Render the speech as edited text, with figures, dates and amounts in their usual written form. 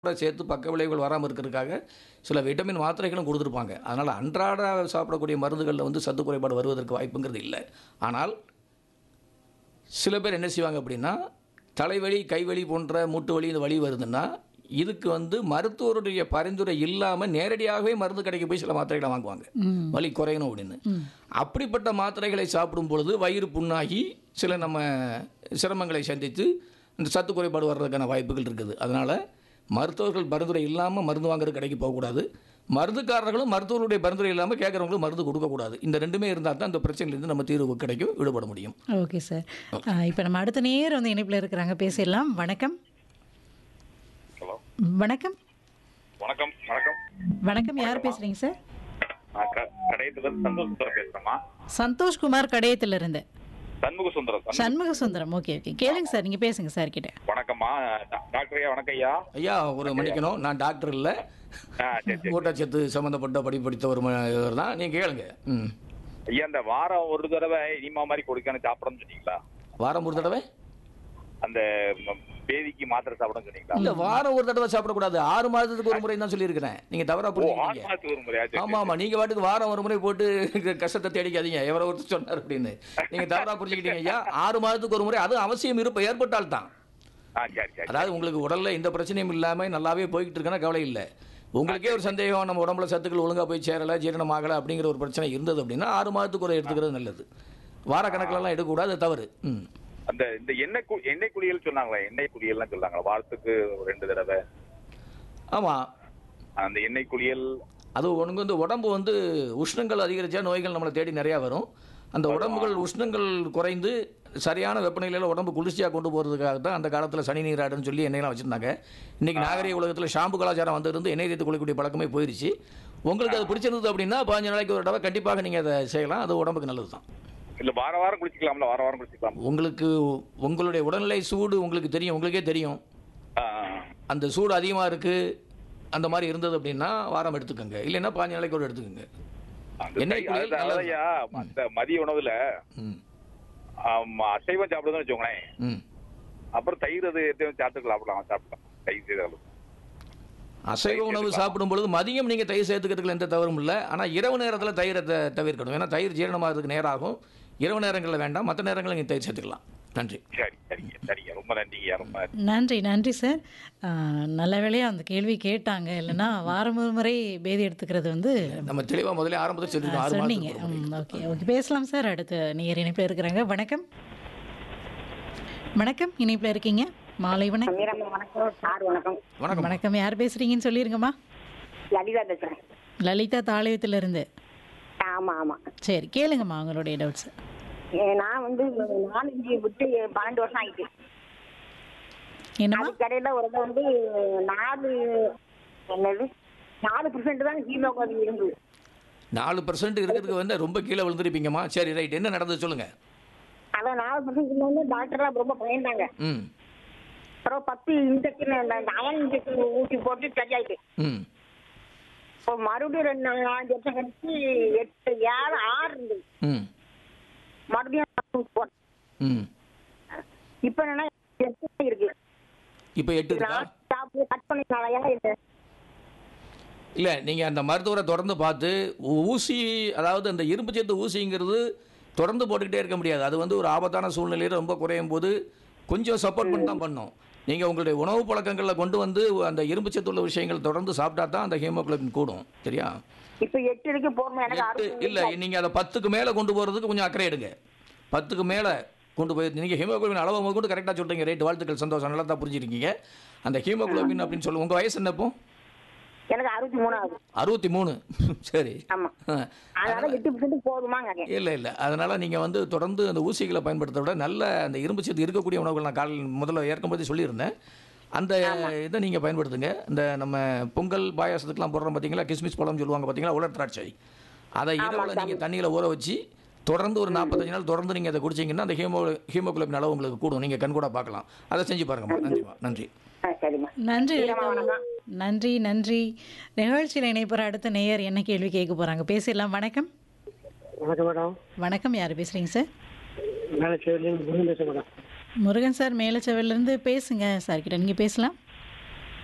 சேர்த்து பக்க விளைவுகள் வராமல் இருக்கிறதுக்காக சில விட்டமின் மாத்திரைகளும் கொடுத்துருப்பாங்க. அதனால் அன்றாட சாப்பிடக்கூடிய மருந்துகளில் வந்து சத்து குறைபாடு வருவதற்கு வாய்ப்புங்கிறது இல்லை. ஆனால் சில பேர் என்ன செய்வாங்க அப்படின்னா, தலைவலி, கைவலி போன்ற மூட்டு வலி, இந்த வலி வருதுன்னா இதுக்கு வந்து மருத்துவருடைய பரிந்துரை இல்லாமல் நேரடியாகவே மருந்து கடைக்கு போய் சில மாத்திரைகளை வாங்குவாங்க, வலி குறையணும் அப்படின்னு. அப்படிப்பட்ட மாத்திரைகளை சாப்பிடும் பொழுது வயிறு புண்ணாகி சில நம்ம சிரமங்களை சந்தித்து இந்த சத்து குறைபாடு வர்றதுக்கான வாய்ப்புகள் இருக்குது. அதனால் மருத்துவர்கள் பரிந்துரை இல்லாமல் மருந்து வாங்குறது கடைக்கு போகக்கூடாது. மருந்துக்காரர்களும் மருத்துவர்களுடைய பரிந்துரை இல்லாமல் கேட்குறவங்களும் மருந்து கொடுக்கக்கூடாது. இந்த ரெண்டுமே இருந்தால் தான் இந்த பிரச்சனையிலேருந்து நம்ம தீர்வு கிடைக்கும், விடுபட முடியும். Okay sir. இப்போ நம்ம அடுத்த நேர் வந்து இணைப்பில் இருக்கிறாங்க, பேசிடலாம். வணக்கம். ஹலோ. வணக்கம். வணக்கம். வணக்கம். வணக்கம். யார் பேசுறீங்க சார்? நான் கடையத்துல சந்தோஷ் சுந்தரம் பேசுறேம்மா. சந்தோஷ்குமார் கடையத்திலிருந்து. சண்முக சுந்தரம். சண்முக சுந்தரம். ஓகே ஓகே, கேளுங்க சார், நீங்க பேசுங்க சார் கிட்ட. வணக்கம்மா டாக்டர் ஐயா. வணக்கம் ஐயா. ஐயா ஒரு மன்னிக்கணும், நான் டாக்டர் இல்லை, ஊட்டச்சத்து சம்மந்தப்பட்ட படித்த ஒரு இவர் தான். நீங்கள் கேளுங்க. ஐயா, இந்த வாரம் ஒரு தடவை இனிமா மாதிரி கொடுக்கணும் சாப்பிடணும்னு சொன்னீங்களா? வாரம் ஒரு தடவை அந்த பேதிக்கு மாத்திரை சாப்பிடணும்னு சொன்னீங்களா? இல்லை, வாரம் ஒரு தடவை சாப்பிடக்கூடாது, 6 மாதத்துக்கு ஒரு முறை தான் சொல்லியிருக்கிறேன். நீங்கள் தவறாக புரிஞ்சுக்கிட்டீங்க. ஒரு முறையா? ஆமாம் ஆமாம், நீங்கள் பாட்டுக்கு வாரம் ஒரு முறை போட்டு கஷ்டத்தை தேடிக்காதீங்க, எவரோ ஒருத்தர் சொன்னார் அப்படின்னு. நீங்கள் தவறாக புரிஞ்சுக்கிட்டீங்க ஐயா. 6 மாதத்துக்கு ஒரு முறை, அது அவசியம் ஏற்பட்டால் தான். அதாவது உங்களுக்கு உடலில் எந்த பிரச்சனையும் இல்லாமல் நல்லாவே போய்கிட்டு இருக்குன்னா கவலை இல்லை. உங்களுக்கே ஒரு சந்தேகம், நம்ம உடம்புல சத்துக்கள் ஒழுங்காக போய் சேரலை, ஜீரணமாகலை அப்படிங்கிற ஒரு பிரச்சனை இருந்தது அப்படின்னா 6 மாதத்துக்கு ஒரு எடுத்துக்கிறது நல்லது. வார கணக்கிலலாம் எடுக்கக்கூடாது, அது தவறு. அந்த இந்த எண்ணெய் குளியல் சொன்னாங்களா? எண்ணெய் குளியல்லாம் சொன்னாங்களா வாரத்துக்கு 2 தடவை? ஆமாம், அந்த எண்ணெய் குளியல் அது உனக்கு வந்து உடம்பு வந்து உஷ்ணங்கள் அதிகரித்தா நோய்கள் நம்மளை தேடி நிறையா வரும். அந்த உடம்புகள் உஷ்ணங்கள் குறைந்து சரியான வெப்பநிலையில் உடம்பு குளிர்ச்சியாக கொண்டு போகிறதுக்காக தான் அந்த காலத்தில் சனி நீராடுன்னு சொல்லி எண்ணெயெல்லாம் வச்சுருந்தாங்க. இன்றைக்கி நாகரிக உலகத்தில் ஷாம்பு கலாச்சாரம் வந்திருந்து எண்ணெய் தேய்த்து குளிக்கக்கூடிய பழக்கமே போயிடுச்சு. உங்களுக்கு அது பிடிச்சிருந்தது அப்படின்னா 15 நாளைக்கு ஒரு தடவை கண்டிப்பாக நீங்கள் அதை செய்யலாம், அது உடம்புக்கு நல்லது தான். இல்லை வாரம் குளிச்சிக்கலாம்ல? வாரம் குளிச்சிக்கலாம். உங்களுக்கு உங்களுடைய உடல்நிலை சூடு உங்களுக்கு தெரியும், உங்களுக்கே தெரியும். அந்த சூடு அதிகமாக இருக்குது, அந்த மாதிரி இருந்தது அப்படின்னா வாரம் எடுத்துக்கோங்க, இல்லைன்னா 15 நாளைக்கு ஒரு எடுத்துக்கோங்க. மதிய உணவுல அசைவம் சாப்பிடுதுன்னு வச்சுக்கோங்களேன், அப்புறம் தயிர் அது சாப்பிடலாம். தயிர் அசைவ உணவு சாப்பிடும் பொழுது மதியம் நீங்கள் தயிர் சேர்த்துக்கிறதுக்கு எந்த தவறும் இல்லை. ஆனால் இரவு நேரத்தில் தயிரை தவிர்க்கணும். ஏன்னா தயிர் ஜீரணமாகிறதுக்கு நேரம் ஆகும். இரவு நேரங்களில் வேண்டாம், மற்ற நேரங்களில் நீங்கள் தயிர் சேர்த்துக்கலாம். நன்றி. சரிங்க, ரொம்ப நன்றிங்க. ரொம்ப நன்றி சார். நல்ல வேளையாக அந்த கேள்வி கேட்டாங்க, இல்லைன்னா வாரம் ஒரு முறை பேதி எடுத்துக்கிறது வந்து நம்ம தெளிவாக முதல்ல ஆரம்பத்தில் சொன்னீங்க. ஓகே ஓகே, பேசலாம் சார். அடுத்து நேர் இணைப்பில் இருக்கிறாங்க. வணக்கம். வணக்கம், இணைப்பில் இருக்கீங்க. மாலை வணக்கம். வணக்கம். வணக்கம். யார் பேசுறீங்கன்னு சொல்லிருங்கம்மா. லலிதா பேசுறேன். லலிதா தாளையத்திலிருந்து. ஆமா ஆமா, சரி, கேளுங்கம்மா உங்களுடைய டவுட்ஸ். நான் வந்து 4 விட்டு 12 வருஷம் ஆயிட்டு. என்னம்மா? கடையில ஒரு வந்து 4% தான் ஹீமோகுளோபின் இருந்தது. 4% இருக்கிறதுக்கு வந்து ரொம்ப கீழே விழுந்துருப்பீங்கம்மா. சரி, ரைட், என்ன நடந்தது சொல்லுங்க. அதான் 4% டாக்டர்லாம் ரொம்ப பயந்தாங்க. அப்புறம் 10 இன்ஜெக்ஷன், அயன் இன்ஜெக்ஷன் ஊசி போட்டு சரியாயிட்டு. இப்போ மறுபடியும் 4 வருஷம் கழிச்சு 8, 7, 6 இருந்தது. மறுபடியும் போட்டேன். இப்ப என்னன்னா 8 இருக்கு. இப்போ 8 இருக்கா? கட் பண்ணினாலயா இல்லை, நீங்கள் அந்த மருத்துவரை தொடர்ந்து பார்த்து ஊசி, அதாவது அந்த இரும்பு சத்து ஊசிங்கிறது தொடர்ந்து போட்டுக்கிட்டே இருக்க முடியாது. அது வந்து ஒரு ஆபத்தான சூழ்நிலையில் ரொம்ப குறையும் போது கொஞ்சம் சப்போர்ட் பண்ணி தான் பண்ணணும். நீங்கள் உங்களுடைய உணவு பழக்கங்களில் கொண்டு வந்து அந்த இரும்பு சத்து உள்ள விஷயங்கள் தொடர்ந்து சாப்பிட்டா தான் அந்த ஹீமோகுளோபின் கூடும். சரியா? இப்போ 8 இருக்கு போறோம். எனக்கு இல்லை, நீங்கள் அதை 10க்கு மேலே கொண்டு போகிறதுக்கு கொஞ்சம் அக்கறை எடுங்க. 10க்கு மேலே கொண்டு போய் நீங்கள் ஹீமோகுளோபின் அளவு கூட கரெக்டாக சொல்கிறீங்க. ரைட், வாழ்த்துக்கள், சந்தோஷம், நல்லா தான் புரிஞ்சிருக்கீங்க. அந்த ஹீமோகுளோபின் அப்படின்னு சொல்லுங்கள். உங்கள் வயசு என்ன இப்போ? எனக்கு 63 ஆகுது. 63. சரி. அதனால 8% போதுமாங்க? இல்லை, அதனால் நீங்கள் வந்து தொடர்ந்து அந்த ஊசிகளை பயன்படுத்த விட நல்ல அந்த இரும்பு சத்து இருக்கக்கூடிய உணவுகள் நான் முதல்ல ஏற்கும்போது சொல்லியிருந்தேன். அந்த இதை நீங்கள் பயன்படுத்துங்க. இந்த நம்ம பொங்கல் பாயாசத்துக்கெலாம் போடுறோம் பார்த்தீங்களா, கிஸ்மிஸ் பழம் சொல்லுவாங்க பார்த்தீங்களா, உலர் திராட்சை, அதை இரவில் நீங்கள் தண்ணியில் ஊற வச்சு தொடர்ந்து ஒரு 45 நாள் தொடர்ந்து நீங்கள் அதை குடிச்சிங்கன்னா அந்த ஹீமோகுளோபின் அளவு உங்களுக்கு கூடும். நீங்கள் கண் கூட பார்க்கலாம். அதை செஞ்சு பாருங்கம்மா. நன்றிம்மா. நன்றி. நன்றி. நன்றி. நிகழ்ச்சியில் இணைப்புற அடுத்த நேயர் என்ன கேள்வி கேட்க போறாங்க, பேசிடலாம். வணக்கம். வணக்கம் மேடம். வணக்கம். யார் பேசுறீங்க சார்? மேலச்சேவல்லேருந்து முருகன் பேசுகிறேன் மேடம். முருகன் சார், மேலச்சேவல்லேருந்து பேசுங்க சார் கிட்ட. நீங்கள் பேசலாம்.